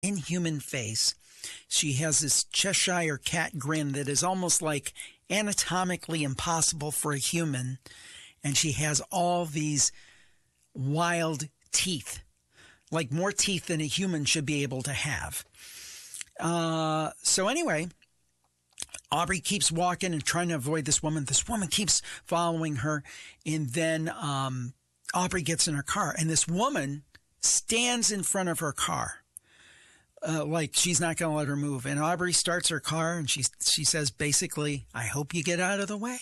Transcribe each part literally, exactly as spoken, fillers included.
inhuman face. She has this Cheshire cat grin that is almost like anatomically impossible for a human. And she has all these wild teeth, like more teeth than a human should be able to have. Uh, so anyway, Aubrey keeps walking and trying to avoid this woman. This woman keeps following her. And then um, Aubrey gets in her car, and this woman stands in front of her car. Uh, like she's not going to let her move. And Aubrey starts her car, and she she says, basically, I hope you get out of the way.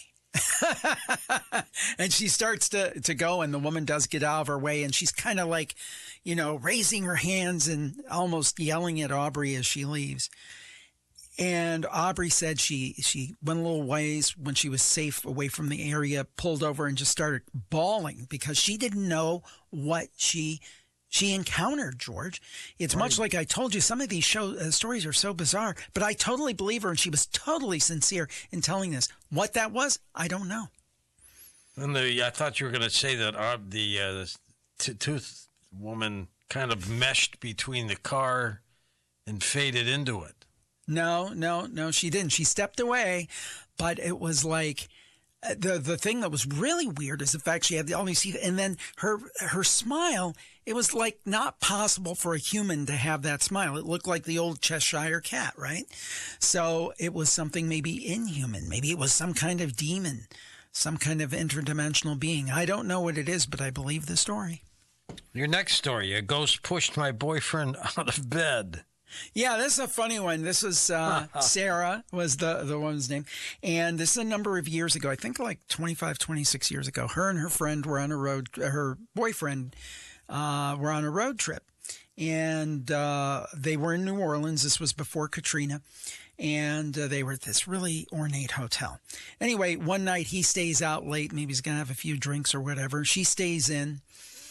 And she starts to, to go, and the woman does get out of her way. And she's kind of like, you know, raising her hands and almost yelling at Aubrey as she leaves. And Aubrey said she, she went a little ways when she was safe away from the area, pulled over and just started bawling because she didn't know what she She encountered, George. It's right. Much like I told you, some of these show uh, stories are so bizarre, but I totally believe her, and she was totally sincere in telling this. What that was, I don't know. And the, I thought you were going to say that uh, the uh, t- tooth woman kind of meshed between the car and faded into it. No, no, no, she didn't. She stepped away, but it was like... The the thing that was really weird is the fact she had the only teeth, and then her her smile, it was like not possible for a human to have that smile. It looked like the old Cheshire cat, right? So it was something maybe inhuman. Maybe it was some kind of demon, some kind of interdimensional being. I don't know what it is, but I believe the story. Your next story, a ghost pushed my boyfriend out of bed. Yeah, this is a funny one. This was uh, Sarah was the, the woman's name. And this is a number of years ago. I think like twenty-five, twenty-six years ago. Her and her friend were on a road, her boyfriend uh, were on a road trip. And uh, they were in New Orleans. This was before Katrina. And uh, they were at this really ornate hotel. Anyway, one night he stays out late. Maybe he's going to have a few drinks or whatever. She stays in.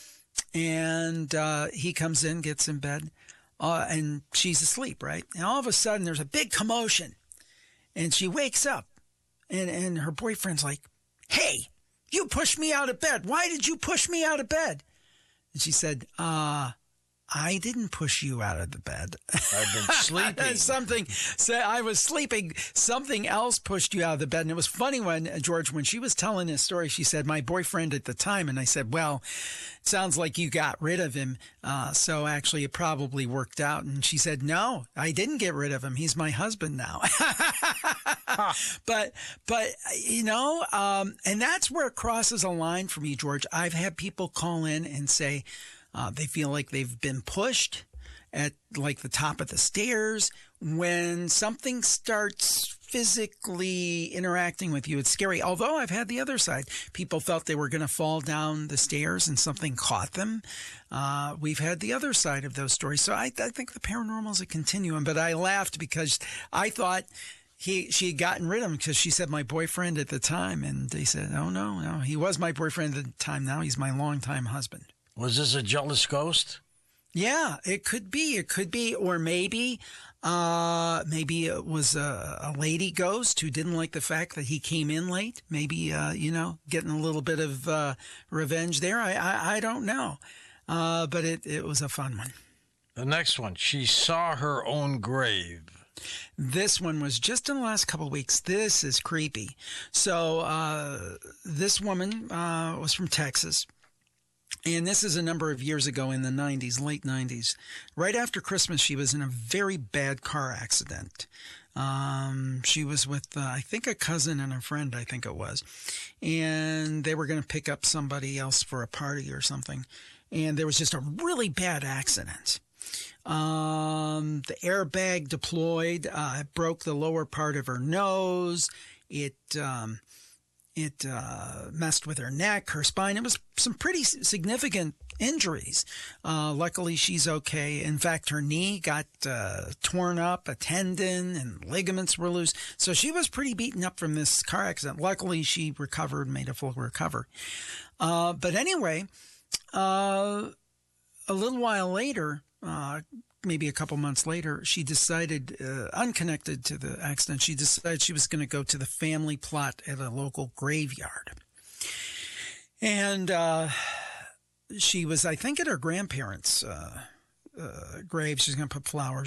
And uh, he comes in, gets in bed. Uh, and she's asleep, right? And all of a sudden, there's a big commotion. And she wakes up. And, and her boyfriend's like, hey, you pushed me out of bed. Why did you push me out of bed? And she said, uh, I didn't push you out of the bed. I've been sleeping. Something, so I was sleeping. Something else pushed you out of the bed. And it was funny when, uh, George, when she was telling this story, she said, my boyfriend at the time. And I said, well, it sounds like you got rid of him. Uh, so actually it probably worked out. And she said, no, I didn't get rid of him. He's my husband now. huh. But, but, you know, um, and that's where it crosses a line for me, George. I've had people call in and say, Uh, they feel like they've been pushed at like the top of the stairs. When something starts physically interacting with you, it's scary. Although I've had the other side. People felt they were going to fall down the stairs and something caught them. Uh, we've had the other side of those stories. So I, I think the paranormal is a continuum. But I laughed because I thought he she had gotten rid of him because she said my boyfriend at the time. And they said, oh, no, no, he was my boyfriend at the time. Now he's my longtime husband. Was this a jealous ghost? Yeah, it could be. It could be. Or maybe uh, maybe it was a, a lady ghost who didn't like the fact that he came in late. Maybe, uh, you know, getting a little bit of uh, revenge there. I, I, I don't know. Uh, but it, it was a fun one. The next one, she saw her own grave. This one was just in the last couple of weeks. This is creepy. So uh, this woman uh, was from Texas. And this is a number of years ago in the nineties, late nineties. Right after Christmas, she was in a very bad car accident. Um, she was with, uh, I think, a cousin and a friend, I think it was. And they were going to pick up somebody else for a party or something. And there was just a really bad accident. Um, the airbag deployed, uh, it broke the lower part of her nose. It, um, It uh, messed with her neck, her spine. It was some pretty significant injuries. Uh, luckily, she's okay. In fact, her knee got uh, torn up, a tendon, and ligaments were loose. So she was pretty beaten up from this car accident. Luckily, she recovered, made a full recovery. Uh, but anyway, uh, a little while later, uh, maybe a couple months later, she decided, uh, unconnected to the accident, she decided she was going to go to the family plot at a local graveyard. And uh, she was, I think, at her grandparents' uh, uh, grave. She's going to put flowers